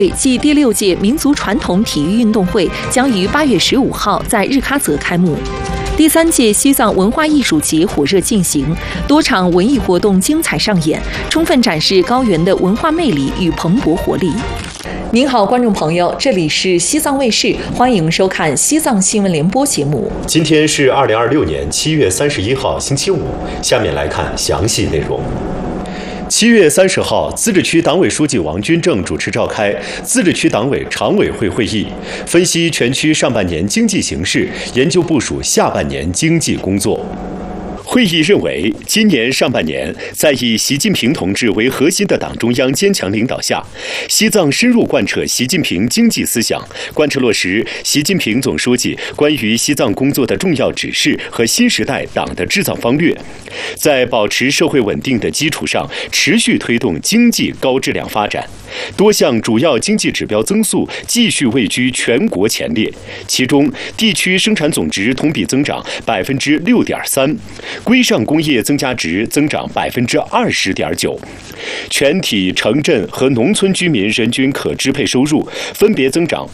暨第6届民族传统体育运动会将于8月15号在日喀则开幕。第3届西藏文化艺术节火热进行，多场文艺活动精彩上演，充分展示高原的文化魅力与蓬勃活力。您好，观众朋友，这里是西藏卫视，欢迎收看西藏新闻联播节目。 今天是2026年7月31号，星期五。下面来看详细内容。7月30号，自治区党委书记王军正主持召开自治区党委常委会会议，分析全区上半年经济形势，研究部署下半年经济工作。会议认为，今年上半年，在以习近平同志为核心的党中央坚强领导下，西藏深入贯彻习近平经济思想，贯彻落实习近平总书记关于西藏工作的重要指示和新时代党的治藏方略，在保持社会稳定的基础上，持续推动经济高质量发展，多项主要经济指标增速继续位居全国前列，其中地区生产总值同比增长6.3%。规上工业增加值增长20.9%，全体城镇和农村居民人均可支配收入分别增长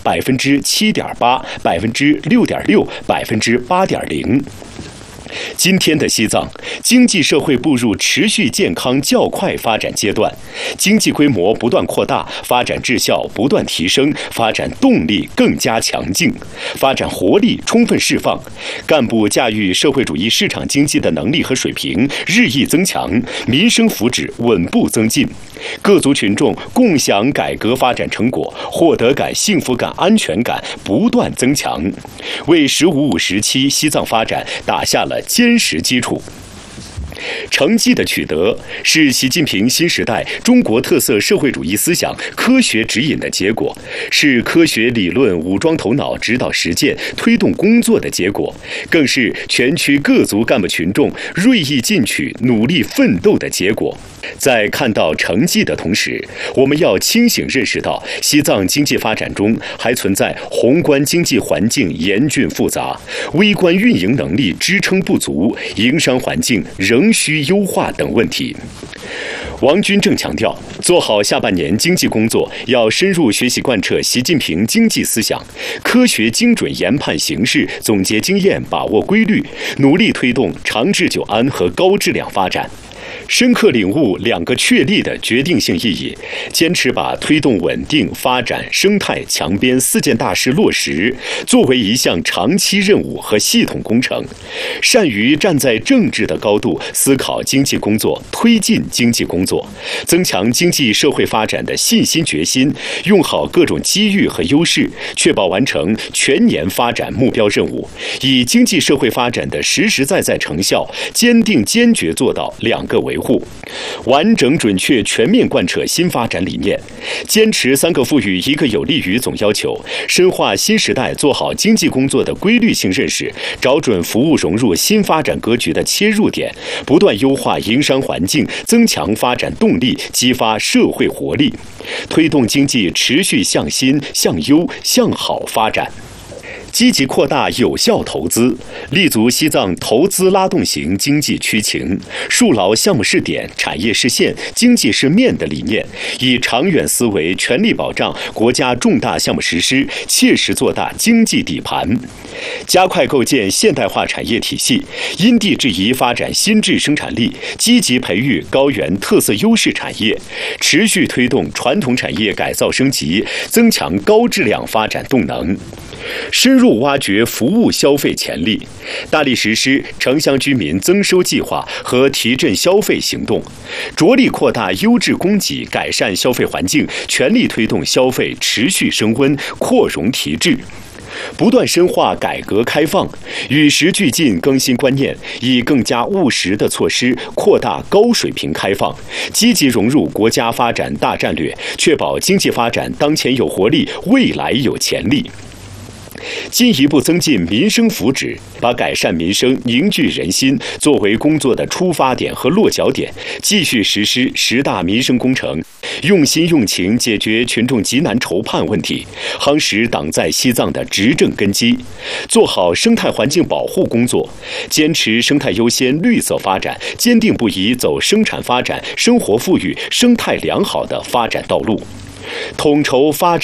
7.8%、6.6%、8.0%。今天的西藏经济社会步入持续健康较快发展阶段，经济规模不断扩大，发展质效不断提升，发展动力更加强劲，发展活力充分释放，干部驾驭社会主义市场经济的能力和水平日益增强，民生福祉稳步增进，各族群众共享改革发展成果，获得感、幸福感、安全感不断增强，为“十五五”时期西藏发展打下了坚实基础。成绩的取得是习近平新时代中国特色社会主义思想科学指引的结果，是科学理论武装头脑指导实践推动工作的结果，更是全区各族干部群众锐意进取、努力奋斗的结果。在看到成绩的同时，我们要清醒认识到，西藏经济发展中还存在宏观经济环境严峻复杂、微观运营能力支撑不足、营商环境仍需优化等问题。王军正强调，做好下半年经济工作，要深入学习贯彻习近平经济思想，科学精准研判形势，总结经验，把握规律，努力推动长治久安和高质量发展。深刻领悟2个确立的决定性意义，坚持把推动稳定发展、生态强边4件大事落实作为一项长期任务和系统工程，善于站在政治的高度思考经济工作，推进经济工作，增强经济社会发展的信心决心，用好各种机遇和优势，确保完成全年发展目标任务，以经济社会发展的实实在在成效，坚定坚决做到2个维护，完整准确全面贯彻新发展理念，坚持3个赋予1个有利于总要求，深化新时代做好经济工作的规律性认识，找准服务融入新发展格局的切入点，不断优化营商环境，增强发展动力，激发社会活力，推动经济持续向新、向优、向好发展。积极扩大有效投资，立足西藏投资拉动型经济区情，树牢项目试点、产业试线、经济试面的理念，以长远思维全力保障国家重大项目实施，切实做大经济底盘，加快构建现代化产业体系，因地制宜发展新质生产力，积极培育高原特色优势产业，持续推动传统产业改造升级，增强高质量发展动能。深入挖掘服务消费潜力，大力实施城乡居民增收计划和提振消费行动，着力扩大优质供给，改善消费环境，全力推动消费持续升温、扩容提质。不断深化改革开放，与时俱进更新观念，以更加务实的措施扩大高水平开放，积极融入国家发展大战略，确保经济发展当前有活力，未来有潜力。进一步增进民生福祉，把改善民生、凝聚人心作为工作的出发点和落脚点，继续实施10大民生工程，用心用情解决群众急难愁盼问题，夯实党在西藏的执政根基，做好生态环境保护工作，坚持生态优先、绿色发展，坚定不移走生产发展、生活富裕、生态良好的发展道路。统筹发展